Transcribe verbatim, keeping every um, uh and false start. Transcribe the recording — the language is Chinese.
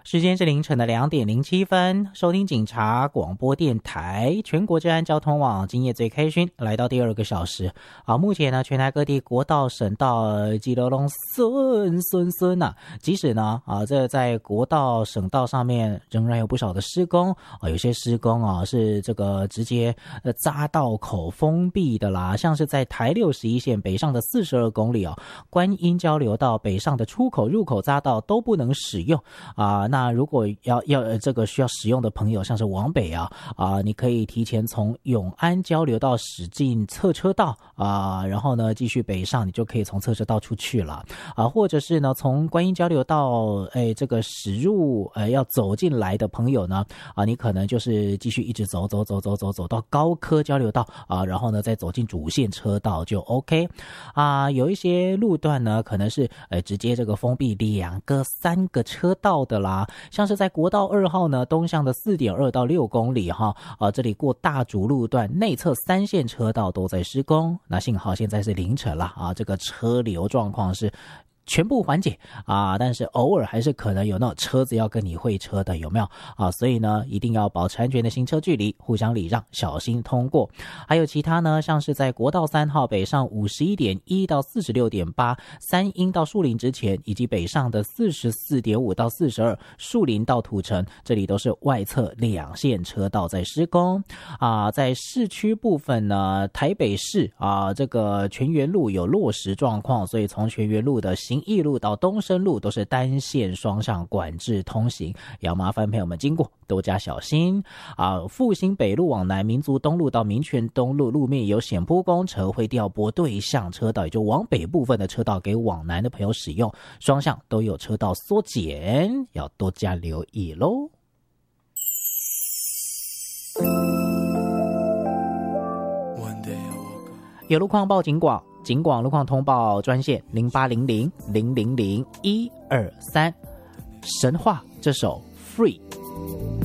时间是凌晨的两点零七分，收听警察广播电台全国治安交通网，今夜最开心，来到第二个小时啊。目前呢，全台各地国道、省道几路拢顺顺顺啊。即使呢啊，这在国道、省道上面仍然有不少的施工啊，有些施工啊是这个直接呃匝道口封闭的啦，像是在台六十一线北上的四十二公里哦，观音交流道北上的出口入口匝道都不能使用啊。那如果要要、呃、这个需要使用的朋友，像是往北啊啊，你可以提前从永安交流道驶进侧车道啊，然后呢继续北上，你就可以从侧车道出去了啊，或者是呢从观音交流道哎这个驶入呃要走进来的朋友呢啊，你可能就是继续一直走走走走走走到高科交流道啊，然后呢再走进主线车道就 OK 啊。有一些路段呢可能是呃直接这个封闭两个三个车道的啦。像是在国道二号呢，东向的 四点二到六公里哈，啊，这里过大竹路段内侧三线车道都在施工。那幸好现在是凌晨了啊，这个车流状况是全部缓解啊，但是偶尔还是可能有那种车子要跟你会车的，有没有啊？所以呢，一定要保持安全的行车距离，互相礼让，小心通过。还有其他呢，像是在国道三号北上 五十一点一 到 四十六点八 三鶯到树林之前，以及北上的 四十四点五 到四十二树林到土城，这里都是外侧两线车道在施工啊。在市区部分呢，台北市啊这个全园路有落实状况，所以从全园路的行义路到东升路都是单线双向管制通行，也要麻烦朋友们经过多加小心啊！复兴北路往南，民族东路到民权东路路面有险坡工程，会调拨对向车道，也就往北部分的车道给往南的朋友使用，双向都有车道缩减，要多加留意咯。有路况报警广，警广路况通报专线零八零零零零零一二三。神话这首 Free。